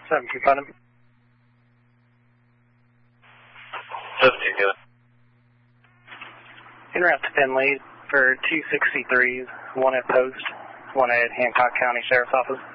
7-2, find him. 7-2, good. En route to Finley for 263s, one at Post, one at Hancock County Sheriff's Office.